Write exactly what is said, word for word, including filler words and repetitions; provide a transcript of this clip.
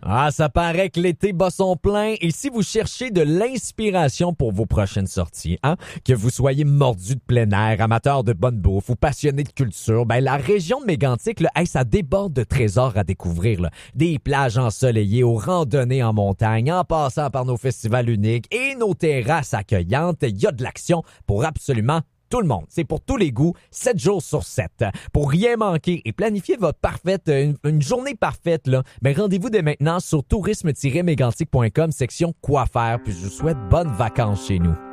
Ah, ça paraît que l'été bat son plein et si vous cherchez de l'inspiration pour vos prochaines sorties, hein, que vous soyez mordu de plein air, amateur de bonne bouffe ou passionné de culture, ben la région de Mégantic, là, hey, ça déborde de trésors à découvrir. Là. Des plages ensoleillées aux randonnées en montagne, en passant par nos festivals uniques et nos terrasses accueillantes, il y a de l'action pour absolument tout le monde. C'est pour tous les goûts, sept jours sur sept. Pour rien manquer et planifier votre parfaite, une, une journée parfaite, là, ben rendez-vous dès maintenant sur tourisme tiret mégantic point com, section quoi faire. Puis je vous souhaite bonnes vacances chez nous.